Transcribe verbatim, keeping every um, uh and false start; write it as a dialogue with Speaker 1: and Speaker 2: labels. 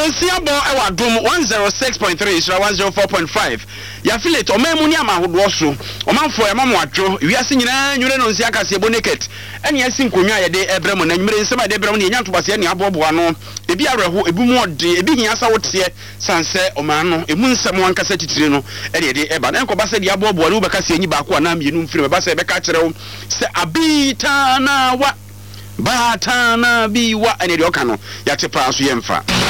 Speaker 1: nsia bo e wa dom one oh six point three isra one oh four point five ya affiliate o mamu ni amahodo so o manfo e mamu adwo wiase nyina nwure no nsia kase ebo naked ene asi nkonwa ye de ebrem na nwure nsema de ebrem ne nya ntobase ne abobo ano ebi areho ebi mu ode ebi hia sa wote sanse o man no emu nsem wankasa titire no e de de eba na enkoba se de abobo ano be kase enyi ba ko na mienu mfiri ba se be ka kire wo se abita na wa batana biwa ene de oka no ya tepa so yemfa